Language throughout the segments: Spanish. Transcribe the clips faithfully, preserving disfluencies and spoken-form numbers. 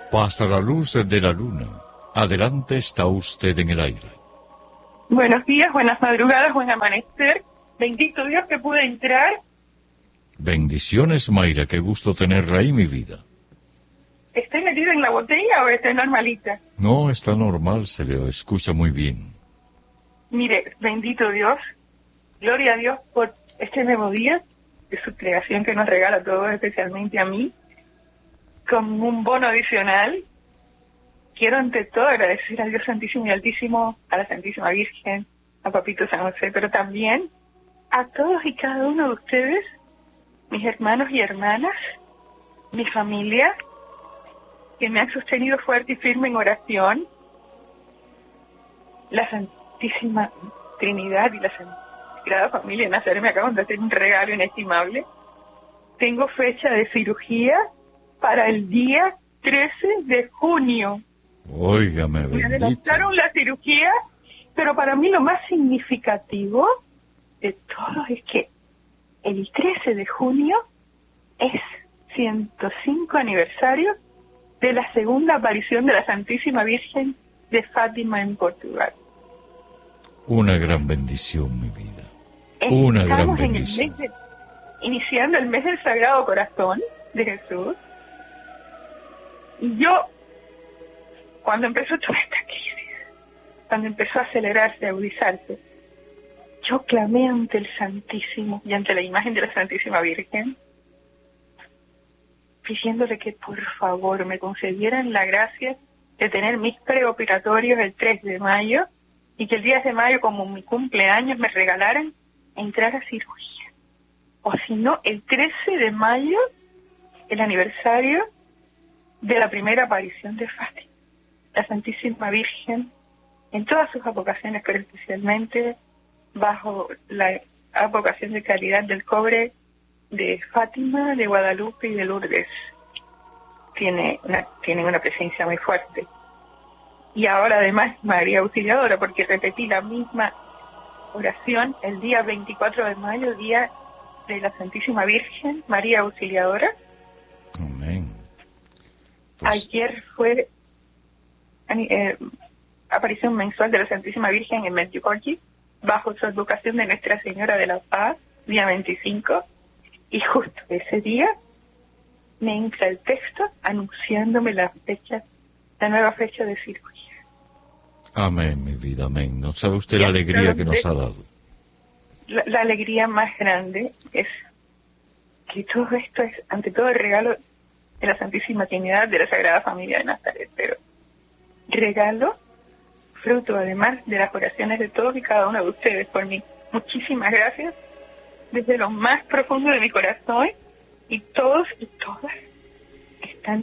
Pasa la luz de la luna. Adelante, está usted en el aire. Buenos días, buenas madrugadas, buen amanecer. Bendito Dios que pude entrar. Bendiciones, Mayra, qué gusto tenerla ahí, mi vida. ¿Estoy metida en la botella o estoy normalita? No, está normal, se le escucha muy bien. Mire, bendito Dios, gloria a Dios por este nuevo día de su creación que nos regala a todos, especialmente a mí, con un bono adicional. Quiero ante todo agradecer a Dios Santísimo y Altísimo, a la Santísima Virgen, a Papito San José, pero también a todos y cada uno de ustedes, mis hermanos y hermanas, mi familia, que me han sostenido fuerte y firme en oración, la Santísima Trinidad y la Sagrada Familia de Nazaret me acaban de hacer un regalo inestimable. Tengo fecha de cirugía para el día trece de junio. Óigame, bendito. Me adelantaron la cirugía, pero para mí lo más significativo de todo es que el trece de junio es ciento cinco aniversario de la segunda aparición de la Santísima Virgen de Fátima en Portugal. Una gran bendición, mi vida. Una gran Estamos bendición. En el mes de, iniciando el mes del Sagrado Corazón de Jesús. Y yo, cuando empezó toda esta crisis, cuando empezó a acelerarse, a agudizarse, yo clamé ante el Santísimo y ante la imagen de la Santísima Virgen, pidiéndole que por favor me concedieran la gracia de tener mis preoperatorios el tres de mayo y que el diez de mayo, como mi cumpleaños, me regalaran entrar a cirugía. O si no, el trece de mayo, el aniversario de la primera aparición de Fátima, la Santísima Virgen, en todas sus advocaciones, pero especialmente bajo la advocación de caridad del cobre de Fátima, de Guadalupe y de Lourdes. Tiene una, tienen una presencia muy fuerte. Y ahora además María Auxiliadora, porque repetí la misma oración el día veinticuatro de mayo, día de la Santísima Virgen, María Auxiliadora. Amén. Pues... Ayer fue eh, aparición mensual de la Santísima Virgen en Medjugorje, bajo su advocación de Nuestra Señora de la Paz, día veinticinco, y justo ese día me entra el texto anunciándome la fecha, la nueva fecha de cirugía. Amén, mi vida, amén. No sabe usted la alegría que nos ha dado. La, la alegría más grande es que todo esto es, ante todo, el regalo de la Santísima Trinidad, de la Sagrada Familia de Nazaret, pero regalo, fruto además de las oraciones de todos y cada uno de ustedes por mí. Muchísimas gracias desde lo más profundo de mi corazón, y todos y todas están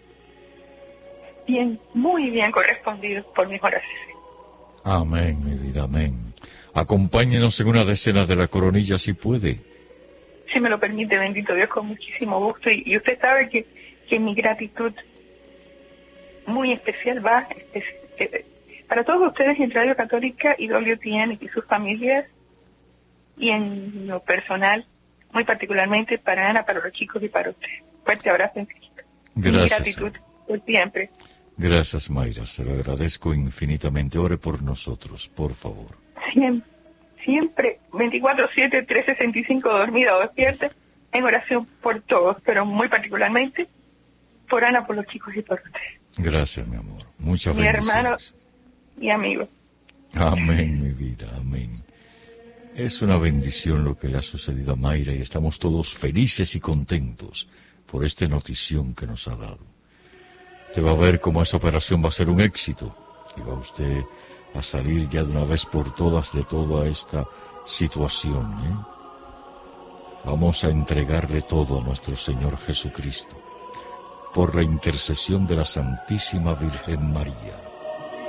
bien, muy bien correspondidos por mis oraciones. Amén, mi vida, amén. Acompáñenos en una decena de la coronilla si puede. Si me lo permite, bendito Dios, con muchísimo gusto. Y, y usted sabe que, que mi gratitud muy especial va es, es, para todos ustedes en Radio Católica y W T N y sus familias, y en lo personal, muy particularmente para Ana, para los chicos y para usted. Fuerte abrazo en Cristo. Gracias. Mi gratitud por siempre. Gracias, Mayra, se lo agradezco infinitamente. Ore por nosotros, por favor. Siempre, siempre, veinticuatro siete, trescientos sesenta y cinco, dormida o despierta, en oración por todos, pero muy particularmente por Ana, por los chicos y por usted. Gracias, mi amor. Muchas mi bendiciones. Mi hermano y amigo. Amén, mi vida, amén. Es una bendición lo que le ha sucedido a Mayra y estamos todos felices y contentos por esta notición que nos ha dado. Usted va a ver cómo esa operación va a ser un éxito y va usted a salir ya de una vez por todas de toda esta situación, ¿eh? Vamos a entregarle todo a nuestro Señor Jesucristo por la intercesión de la Santísima Virgen María.